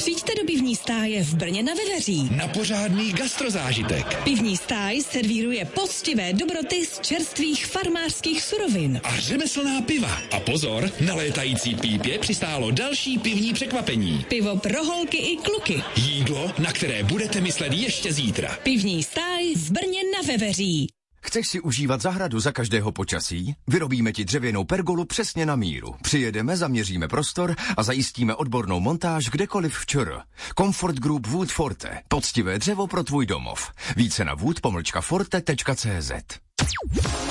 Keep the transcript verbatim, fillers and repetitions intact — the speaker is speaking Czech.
Přijďte do pivní stáje v Brně na Veveří. Na pořádný gastrozážitek. Pivní stáj servíruje poctivé dobroty z čerstvých farmářských surovin. A řemeslná piva. A pozor, na létající pípě přistálo další pivní překvapení. Pivo pro holky i kluky. Jídlo, na které budete myslet ještě zítra. Pivní stáj v Brně na Veveří. Chceš si užívat zahradu za každého počasí? Vyrobíme ti dřevěnou pergolu přesně na míru. Přijedeme, zaměříme prostor a zajistíme odbornou montáž kdekoliv v ČR. Comfort Group Wood Forte. Poctivé dřevo pro tvůj domov. Více na wood pomlčka forte tečka cé zet.